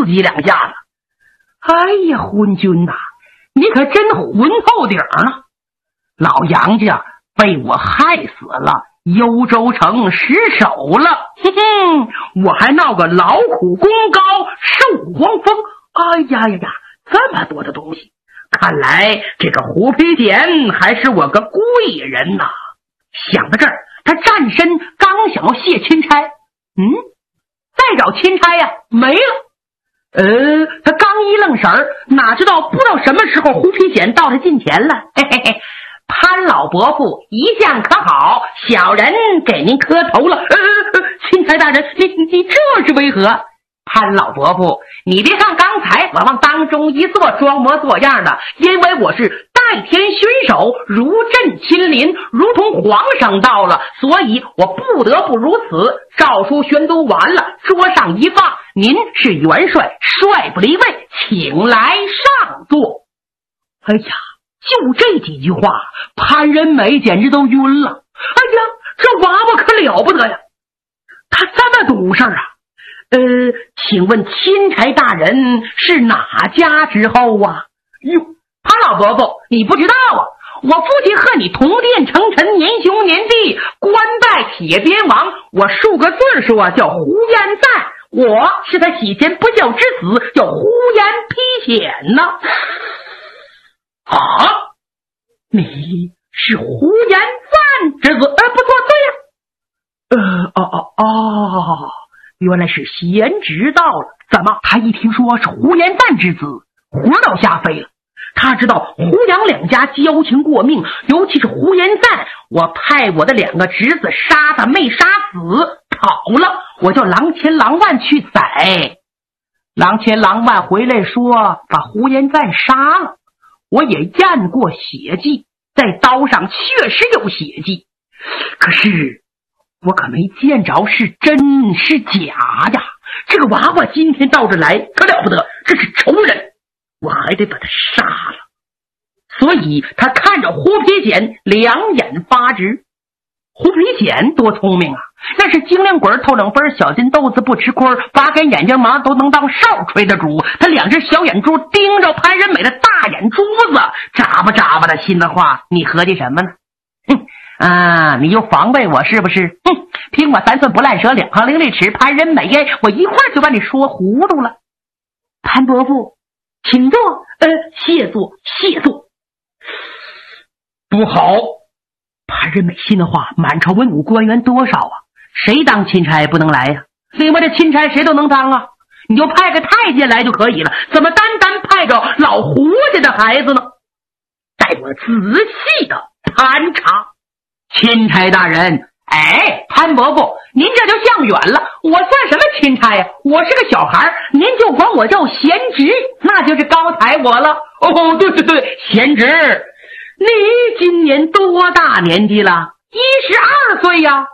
自己2下子。哎呀，昏君呐，你可真混透顶了！老杨家被我害死了，幽州城失守了，哼哼，我还闹个劳苦功高，受荒风。哎呀呀呀，这么多的东西，看来这个胡皮简还是我个贵人呐。想到这儿，他站身刚想要谢钦差，再找钦差呀，没了。他刚一愣神儿，哪知道不知道什么时候胡皮简到他近前了。嘿嘿嘿，潘老伯父一向可好，小人给您磕头了。钦差大人，你这是为何？潘老伯父，你别看刚才我往当中一坐，装模作样的，因为我是代天巡守，如朕亲临，如同皇上到了，所以我不得不如此。诏书宣读完了，桌上一放，您是元帅，帅不离位，请来上座。哎呀，就这几句话，潘仁美简直都晕了。哎呀，这娃娃可了不得呀，他这么懂事啊。请问钦差大人是哪家之后啊？哟，潘老伯伯，你不知道啊，我父亲和你同殿成臣，年兄年弟，官拜铁边王，我数个岁数啊，叫胡延赞，我是他喜贤不孝之子，叫胡延丕显呢。啊，你是胡延赞之子？不错，对呀。原来是贤侄到了。怎么他一听说是胡延赞之子，魂都吓飞了。他知道胡杨两家交情过命，尤其是胡延赞，我派我的2个侄子杀他没杀死，跑了，我叫郎千郎万去宰。郎千郎万回来说把胡延赞杀了，我也验过血迹，在刀上确实有血迹，可是我可没见着是真是假呀。这个娃娃今天到这来可了不得，这是仇人，我还得把他杀了。所以他看着胡皮简两眼发直。胡皮简多聪明啊，那是精灵鬼透冷分，小金豆子不吃亏，8根眼睛麻都能当哨吹的主。他2只小眼珠盯着潘仁美的大眼珠子，眨巴眨巴的心的话，你合计什么呢？你又防备我是不是？凭我3寸不烂舌2行0利齿，潘仁美我一会儿就把你说糊涂了。潘伯父请坐。谢坐谢坐。不好，潘仁美心的话，满朝文武官员多少啊，谁当钦差不能来呀？另外这钦差谁都能当啊，你就派个太监来就可以了，怎么单派着老胡家的孩子呢？待我仔细的盘查。钦差大人，潘伯父，您这就相远了，我算什么钦差呀？我是个小孩，您就管我叫贤侄，那就是高抬我了。对，贤侄，你今年多大年纪了？12岁呀。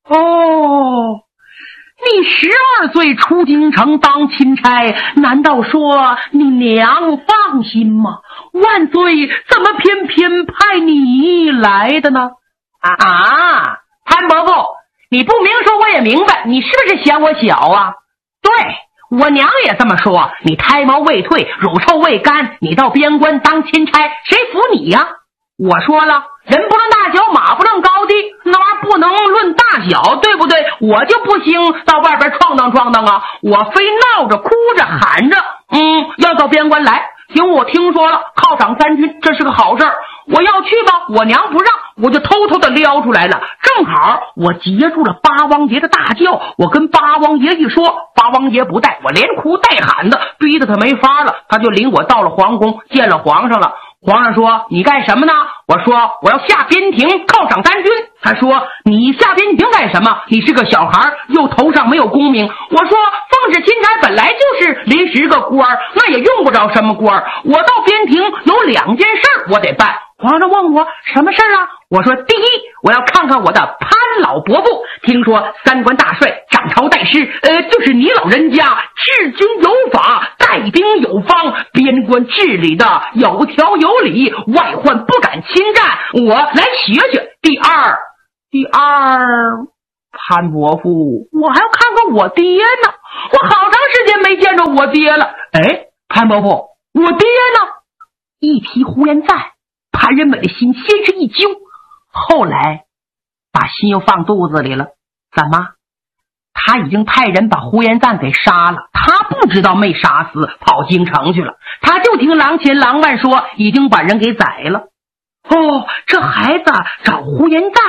你12岁出京城当钦差，难道说你娘放心吗？万岁怎么偏偏派你来的呢？潘伯父，你不明说我也明白，你是不是嫌我小啊？对，我娘也这么说，你胎毛未退，乳臭未干，你到边关当钦差，谁服你呀？我说了，人不论大小，马不论高低，那玩意儿不能论大小，对不对？我就不兴到外边闯荡闯荡啊，我非闹着哭着喊着要到边关来。行，我听说了，犒赏3军，这是个好事儿，我要去吧，我娘不让，我就偷偷的撩出来了。正好我截住了八王爷的大轿，我跟八王爷一说，八王爷不带，我连哭带喊的，逼得他没法了，他就领我到了皇宫，见了皇上了。皇上说你干什么呢？我说我要下边庭犒赏3军。他说你下边庭干什么？你是个小孩，又头上没有功名。我说奉旨钦差本来就是临时个官，那也用不着什么官，我到边庭有2件事我得办。皇上问我什么事啊？我说第一，我要看看我的潘老伯父，听说3官大帅掌朝代师，就是你老人家治军有法，带兵有方，边关治理的有条有理，外患不敢侵占，我来学学。第二， 潘伯父，我还要看看我爹呢，我好长时间没见着我爹了。哎，潘伯父，我爹呢？一提呼延赞，潘仁美的心先是一揪，后来把心又放肚子里了。怎么？他已经派人把呼延赞给杀了，他不知道没杀死，跑京城去了。他就听郎前郎外说已经把人给宰了。哦，这孩子找呼延赞，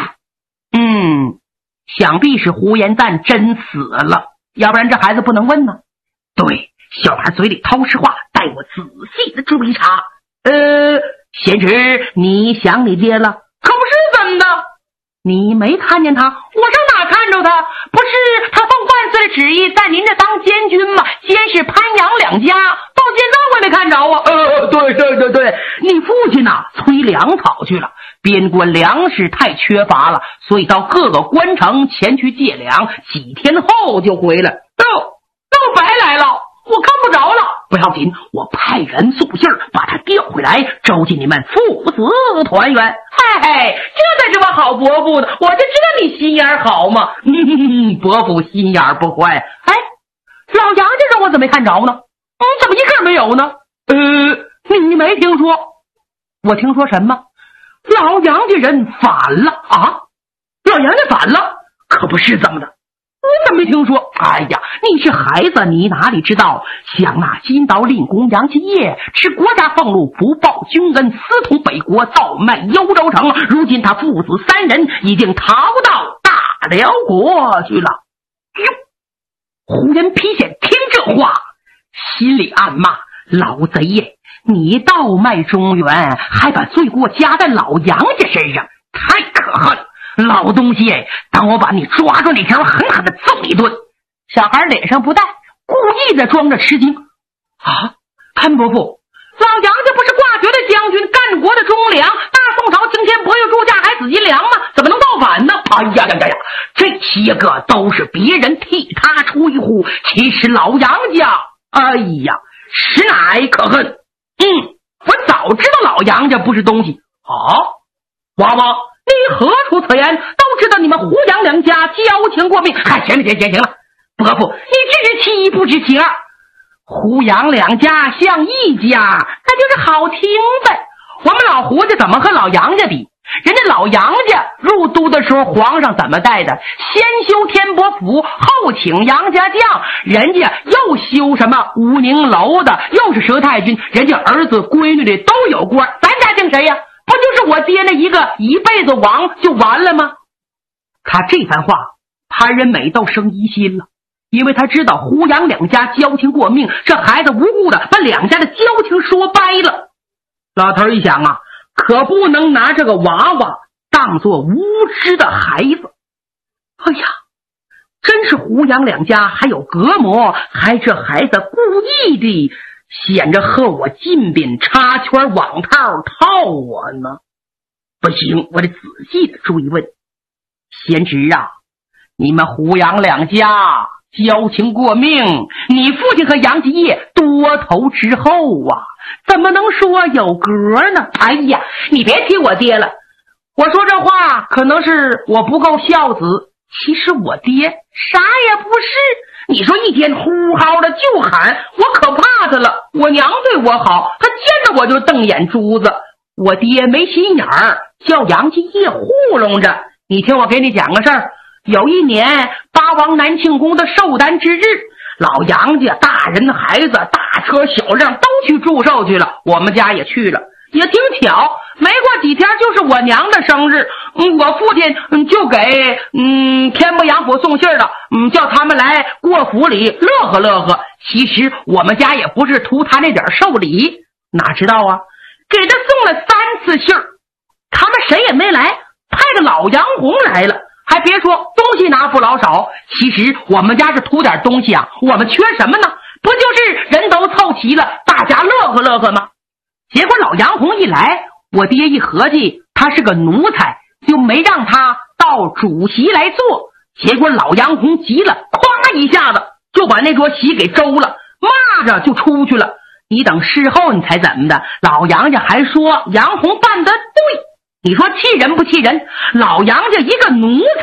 想必是呼延赞真死了，要不然这孩子不能问呢。对，小孩嘴里掏实话，待我仔细的追查。贤侄，你想你爹了？可不是怎么的？你没看见他？我上哪看着他？不是他奉万岁的旨意在您这当监军吗？监视潘杨两家，到现在我也没看着啊。对，你父亲呐，催粮草去了。边关粮食太缺乏了，所以到各个关城前去借粮，几天后就回来。都白来了，我看不着了。不要紧，我派人送信儿把他调回来，周济你们父子团圆。嘿，这才是我好伯父呢，我就知道你心眼好嘛。伯父心眼不坏。哎，老杨家人我怎么没看着呢？怎么一个没有呢？你没听说？我听说什么？老杨家人反了啊！老杨家反了？可不是这么的。我怎么没听说？哎呀，你是孩子，你哪里知道？想那金刀令公杨继业吃国家俸禄，不报君恩，私通北国，造卖幽州城。如今他父子三人已经逃到大辽国去了。胡延丕显听这话，心里暗骂：老贼耶！你倒卖中原，还把罪过加在老杨家身上，太可恨了！老东西，当我把你抓住那条，狠狠的揍你一顿。小孩脸上不带，故意的装着吃惊。啊，潘伯父，老杨家不是挂爵的将军，干国的忠良，大宋朝清天伯玉铸价还紫金粮吗？怎么能造反呢？哎呀，这些个都是别人替他吹呼，其实老杨家，哎呀，实乃可恨。我早知道老杨家不是东西。娃娃，你何出此言？都知道你们胡杨两家交情过命。行了，伯父，你知其一不知其二。胡杨两家像一家，那就是好听呗。我们老胡家怎么和老杨家比？人家老杨家入都的时候，皇上怎么带的？先修天伯府，后请杨家将，人家又修什么武宁楼的，又是佘太君，人家儿子闺女的都有官，咱家姓谁呀？不就是我爹那一个一辈子王就完了吗？他这番话，潘仁美都生疑心了，因为他知道胡杨两家交情过命，这孩子无故的把两家的交情说掰了。老头一想啊，可不能拿这个娃娃当作无知的孩子。哎呀，真是胡杨两家还有隔膜，还这孩子故意的显着和我近边插圈网套套我呢。不行，我得仔细的追问。贤侄啊，你们胡杨两家交情过命，你父亲和杨继业多头之后啊，怎么能说有格呢？哎呀，你别提我爹了，我说这话可能是我不够孝子，其实我爹啥也不是。你说一天呼号的就喊，我可怕他了。我娘对我好，他见着我就瞪眼珠子。我爹没心眼儿，叫杨继业糊弄着。你听我给你讲个事儿，有一年八王南庆宫的寿诞之日，老杨家大人孩子大车小辆都去祝寿去了，我们家也去了。也挺巧，没过几天就是我娘的生日，我父亲就给天波杨府送信了，叫他们来过府里乐呵乐呵。其实我们家也不是图他那点寿礼，哪知道啊，给他送了3次信儿，他们谁也没来，派个老杨红来了。还别说，东西拿不老少。其实我们家是图点东西啊，我们缺什么呢？不就是人都凑齐了，大家乐呵乐呵吗？结果老杨红一来，我爹一合计他是个奴才，就没让他到主席来做。结果老杨红急了，咵一下子就把那桌席给周了，骂着就出去了。你等事后你猜怎么的？老杨家还说杨红办得对。你说气人不气人？老杨家一个奴才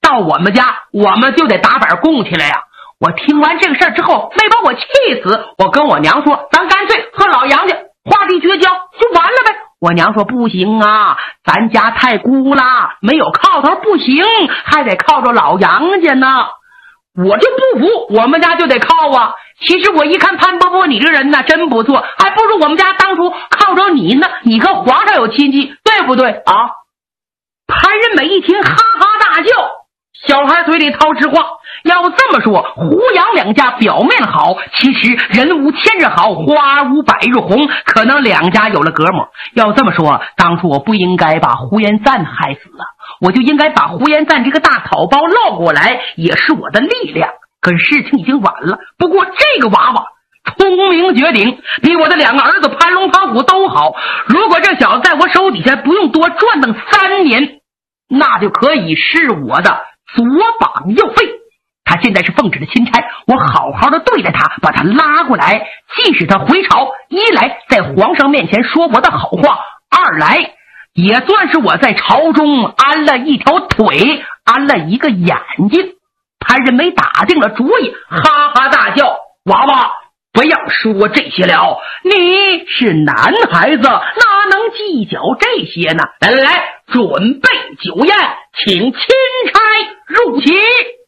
到我们家我们就得打板供起来呀。我听完这个事儿之后没把我气死，我跟我娘说咱干脆和老杨家划地绝交就完了呗。我娘说不行啊，咱家太孤了，没有靠头不行，还得靠着老杨家呢。我就不服，我们家就得靠啊。其实我一看潘伯伯你这人呢真不错，还不如我们家当初靠着你呢，你和皇上有亲戚，对不对啊？潘仁美一听哈哈大笑，小孩嘴里掏实话。要这么说，胡杨两家表面好，其实人无千日好，花无百日红，可能两家有了隔膜。要这么说，当初我不应该把胡延赞害死啊，我就应该把胡延赞这个大草包捞过来，也是我的力量。可是事情已经晚了。不过这个娃娃聪明绝顶，比我的两个儿子潘龙潘虎都好。如果这小子在我手底下不用多转腾3年，那就可以是我的左膀右肺。他现在是奉旨的钦差，我好好的对待他，把他拉过来，即使他回朝，一来在皇上面前说我的好话，二来也算是我在朝中安了一条腿，安了一个眼睛。潘仁美打定了主意，哈哈大笑，娃娃不要说这些了，你是男孩子，哪能计较这些呢？来来来，准备酒宴，请钦差入席。